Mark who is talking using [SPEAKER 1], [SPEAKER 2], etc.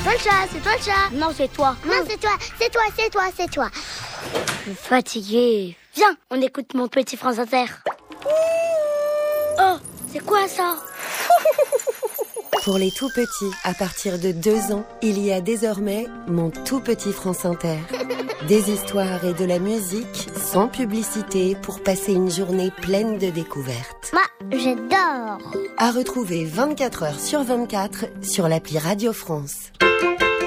[SPEAKER 1] toi le chat, c'est toi le chat.
[SPEAKER 2] Non, c'est toi.
[SPEAKER 1] Non, c'est toi, c'est toi, c'est toi, c'est toi.
[SPEAKER 2] Je suis fatiguée. Viens, on écoute mon petit France Inter. Oh, c'est quoi ça?
[SPEAKER 3] Pour les tout petits, à partir de 2 ans, il y a désormais mon tout petit France Inter. Des histoires et de la musique sans publicité pour passer une journée pleine de découvertes.
[SPEAKER 1] Moi, j'adore.
[SPEAKER 3] À retrouver 24 heures sur 24 sur l'appli Radio France.